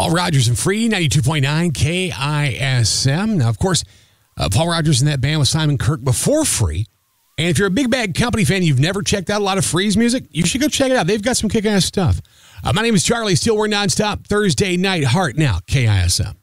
Paul Rogers and Free, 92.9 KISM. Now, of course, Paul Rogers and that band with Simon Kirke before Free. And if you're a Big Bad Company fan, you've never checked out a lot of Free's music, you should go check it out. They've got some kick-ass stuff. My name is Charlie Steele. We're nonstop Thursday night. Heart now, KISM.